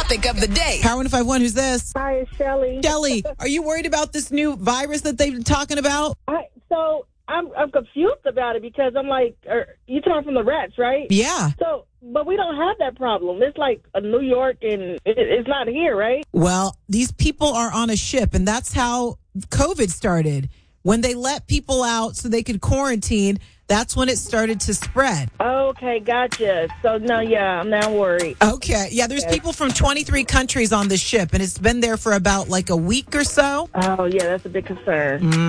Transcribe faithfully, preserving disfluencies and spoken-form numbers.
topic of the day. Power one five one, who's this? Hi, it's Shelly. Shelly, are you worried about this new virus that they've been talking about? I, so I'm I'm confused about it because I'm like, are, you talking from the rats, right? Yeah. So, but we don't have that problem. It's like a New York, and it, it's not here, right? Well, these people are on a ship, and that's how COVID started. When they let people out so they could quarantine, that's when it started to spread. Okay, gotcha. So, no, yeah, I'm now worried. Okay. Yeah, there's Okay. people from twenty-three countries on the ship, and it's been there for about like a week or so. Oh, yeah, that's a big concern. Mm.